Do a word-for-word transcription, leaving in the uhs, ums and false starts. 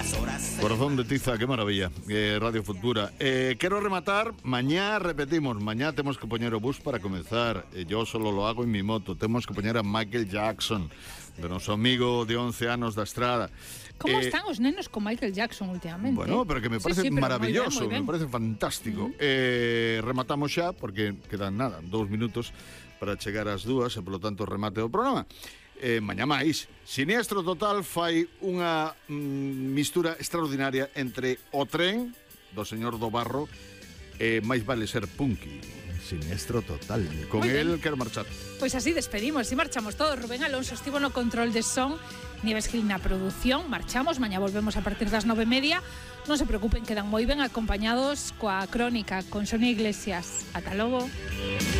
Corazón de tiza, qué maravilla. eh, Radio Futura. eh, Quero rematar, mañá repetimos, mañá temos que poñer o bus para comenzar. eh, Yo solo lo hago en mi moto. Temos que poñer a Michael Jackson, de noso amigo de once anos da estrada. Como eh, están os nenos con Michael Jackson últimamente? Bueno, pero que me parece sí, sí, pero maravilloso, moi ben, moi ben. me parece fantástico. Uh-huh. eh, Rematamos xa, porque quedan nada, dous minutos para chegar ás dúas, e polo tanto remate o programa. eh, Mañá máis. Siniestro Total fai unha mm, mistura extraordinaria entre o tren do señor do Barro e máis vale ser punky. Siniestro Total. Con el quero marchar. Pois así despedimos, así marchamos todos. Rubén Alonso estivo no control de son, Nieves Gil na produción. Marchamos, mañá volvemos a partir das nove e media. Non se preocupen, quedan moi ben acompañados coa crónica con Sonia Iglesias. Ata logo.